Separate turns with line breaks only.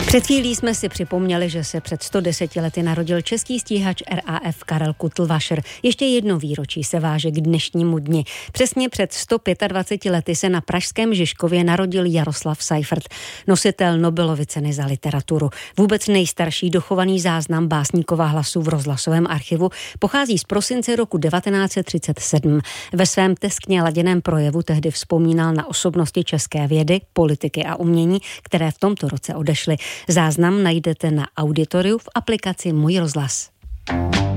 Před chvílí jsme si připomněli, že se před 110 lety narodil český stíhač RAF Karel Kutlvašer. Ještě jedno výročí se váže k dnešnímu dni. Přesně před 125 lety se na pražském Žižkově narodil Jaroslav Seifert, nositel Nobelovy ceny za literaturu. Vůbec nejstarší dochovaný záznam básníkova hlasu v rozhlasovém archivu pochází z prosince roku 1937. Ve svém teskně laděném projevu tehdy vzpomínal na osobnosti české vědy, politiky a umění, které v tomto roce odešly. Záznam najdete na auditoriu v aplikaci Můj rozhlas.